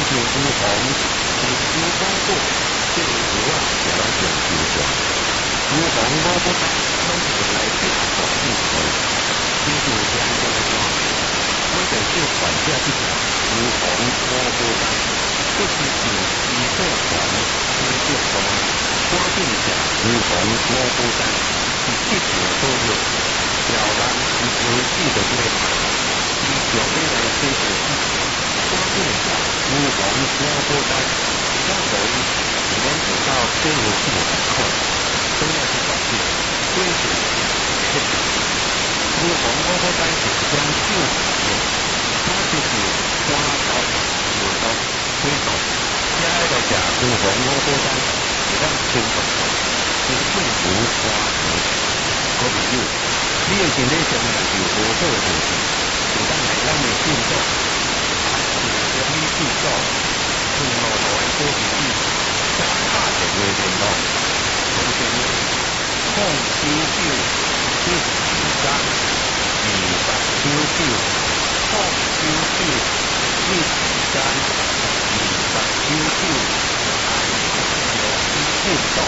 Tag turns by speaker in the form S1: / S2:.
S1: 就如同是主公过，这个牛啊，也来讲究着。如同我不但能够来这个环境头，就是这样的话，我在这管家一条，如同我不但不是有机会管，是这种关键下，如同我不但是一条都有，要让是有机的对吗？你准备来这个关键下，如同我不但要从里面得到这个数的课，都要去管理，规矩是如果我不但是将就它就是抓到有到推动，下一个讲如果我不但是让推动是政府抓住嗰朋友，呢個前呢上面係好多嘅事情，就當係咱嘅建築，啊，是將呢建築從落來嗰邊加大嘅嘅程度，咁樣空少少，啲時間20少少，空少少，啲時間20少少，係有啲建築。